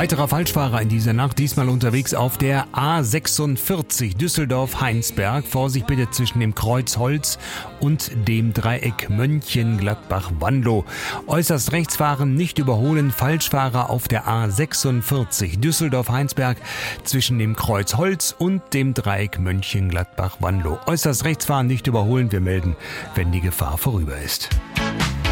Weiterer Falschfahrer in dieser Nacht, diesmal unterwegs auf der A46 Düsseldorf-Heinsberg. Vorsicht bitte zwischen dem Kreuz Holz und dem Dreieck Mönchengladbach-Wanlo. Äußerst rechts fahren, nicht überholen. Falschfahrer auf der A46 Düsseldorf-Heinsberg zwischen dem Kreuz Holz und dem Dreieck Mönchengladbach-Wanlo. Äußerst rechts fahren, nicht überholen. Wir melden, wenn die Gefahr vorüber ist.